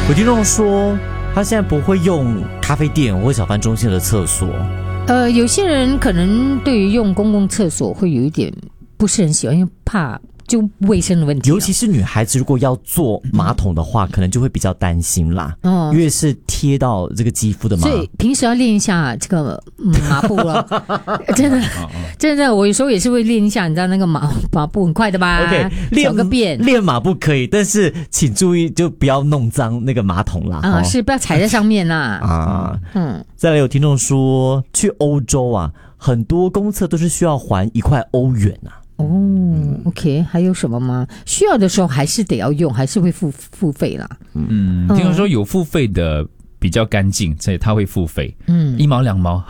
有听众说，他现在不会用咖啡店或小贩中心的厕所。 有些人可能对于用公共厕所会有一点不是很喜欢，因为怕就卫生的问题， 尤其是女孩子，如果要坐马桶的话，可能就会比较担心啦。因为是贴到这个肌肤的嘛。 所以平时要练一下这个马步了。真的，我有时候也是会练一下，你知道那个马步很快的吧 ？OK， 小个便练马步可以，但是请注意就不要弄脏那个马桶啦。 是不要踩在上面啦。 再来有听众说，去欧洲啊，很多公厕都是需要还1块欧元啊。 OK， 还有什么吗？需要的时候还是得要用，还是会付费啦。 听说有付费的比较干净，所以他会付费。1毛2毛